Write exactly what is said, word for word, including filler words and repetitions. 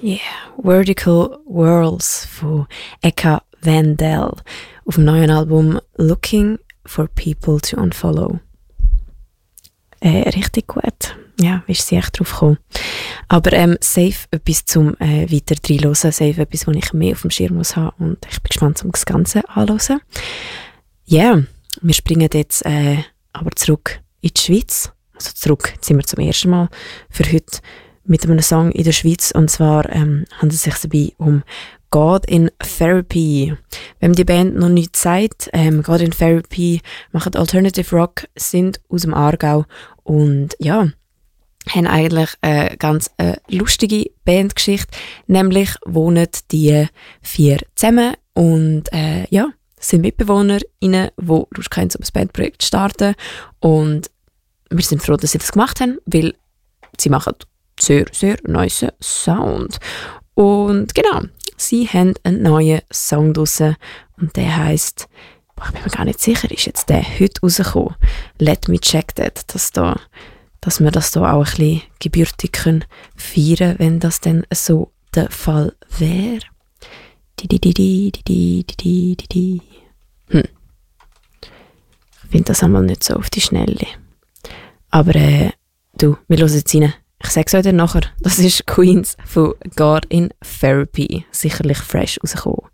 Yeah, Vertical Worlds von Eka Vandal auf dem neuen Album Looking for People to Unfollow. Äh, richtig gut. Ja, wie ist sie echt drauf gekommen. Aber ähm, safe etwas zum äh, weiter reinhören, safe etwas, was ich mehr auf dem Schirm muss haben und ich bin gespannt, um das Ganze anzuhören. Ja, yeah, wir springen jetzt äh, aber zurück in die Schweiz. Also zurück, jetzt sind wir zum ersten Mal für heute mit einem Song in der Schweiz und zwar ähm, handelt es sich dabei um God in Therapy. Wenn die Band noch nicht sagt, ähm, God in Therapy machen Alternative Rock, sind aus dem Aargau und ja, haben eigentlich eine ganz äh, lustige Bandgeschichte, nämlich wohnen die vier zusammen und äh, ja, sind MitbewohnerInnen, die Lust haben, um ein Bandprojekt zu starten und wir sind froh, dass sie das gemacht haben, weil sie machen sehr, sehr nice Sound. Und genau, sie haben einen neuen Song draussen und der heisst, ich bin mir gar nicht sicher, ist jetzt der heute rausgekommen? Let me check that, dass, da, dass wir das da auch ein bisschen gebürtig können feiern, wenn das dann so der Fall wäre. Di, di, di, di, di, di, di, di, di. Hm. Ich finde das einmal nicht so auf die Schnelle. Aber äh, du, wir hören jetzt rein. Ich sage es euch dann nachher. Das ist Queens von God in Therapy. Sicherlich fresh rausgekommen.